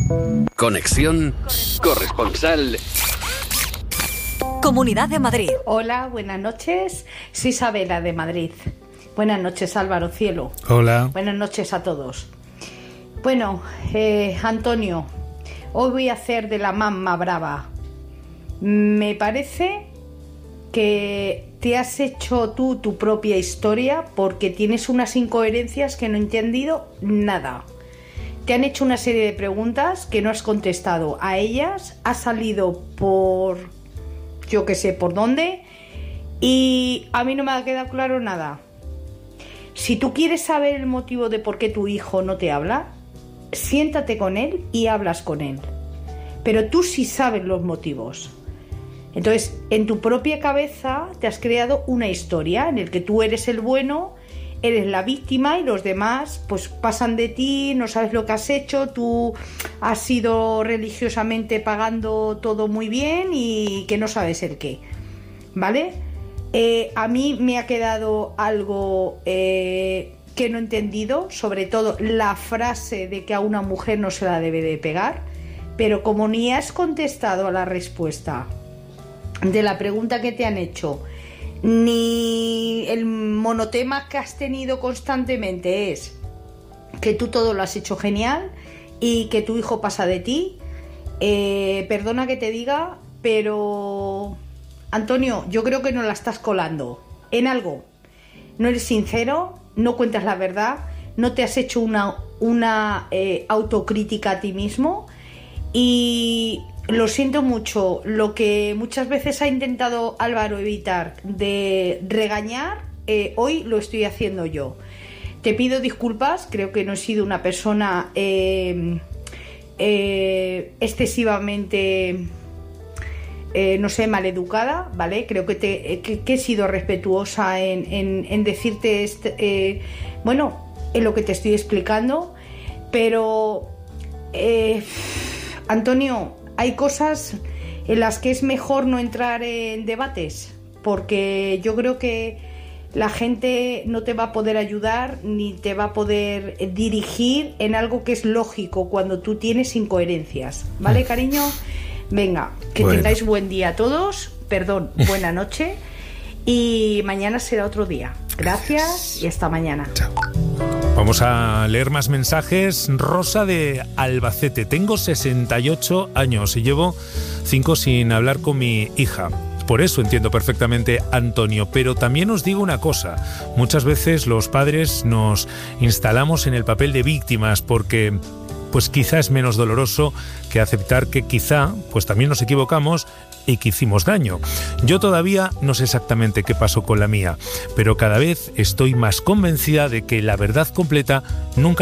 Conexión corresponsal. Comunidad de Madrid. Hola, buenas noches. Soy Isabela de Madrid. Buenas noches, Álvaro Cielo. Hola. Buenas noches a todos. Bueno, Antonio, hoy voy a hacer de la mamá brava. Me parece que te has hecho tú tu propia historia porque tienes unas incoherencias que no he entendido nada. Te han hecho una serie de preguntas que no has contestado. A ellas has salido por yo que sé por dónde y a mí no me ha quedado claro nada. Si tú quieres saber el motivo de por qué tu hijo no te habla, siéntate con él y hablas con él. Pero tú sí sabes los motivos. Entonces, en tu propia cabeza te has creado una historia en la que tú eres el bueno, eres la víctima y los demás pues pasan de ti, no sabes lo que has hecho, tú has ido religiosamente pagando todo muy bien y que no sabes el qué, ¿vale? A mí me ha quedado algo que no he entendido, sobre todo la frase de que a una mujer no se la debe de pegar, pero como ni has contestado a la respuesta de la pregunta que te han hecho, ni el monotema que has tenido constantemente es que tú todo lo has hecho genial y que tu hijo pasa de ti, perdona que te diga, pero Antonio, yo creo que no la estás colando en algo. No eres sincero, no cuentas la verdad, no te has hecho una autocrítica a ti mismo y lo siento mucho, lo que muchas veces ha intentado Álvaro evitar de regañar, hoy lo estoy haciendo yo. Te pido disculpas, creo que no he sido una persona excesivamente, no sé, maleducada, ¿vale? Creo que he sido respetuosa en decirte, bueno, en lo que te estoy explicando, pero, Antonio, hay cosas en las que es mejor no entrar en debates, porque yo creo que la gente no te va a poder ayudar ni te va a poder dirigir en algo que es lógico cuando tú tienes incoherencias, ¿vale, cariño? Venga, que tengáis buen día a todos, perdón, buena noche y mañana será otro día. Gracias y hasta mañana. Chao. Vamos a leer más mensajes. Rosa de Albacete. Tengo 68 años y llevo 5 sin hablar con mi hija. Por eso entiendo perfectamente a Antonio, pero también os digo una cosa. Muchas veces los padres nos instalamos en el papel de víctimas porque pues quizá es menos doloroso que aceptar que quizá pues también nos equivocamos y que hicimos daño. Yo todavía no sé exactamente qué pasó con la mía, pero cada vez estoy más convencida de que la verdad completa nunca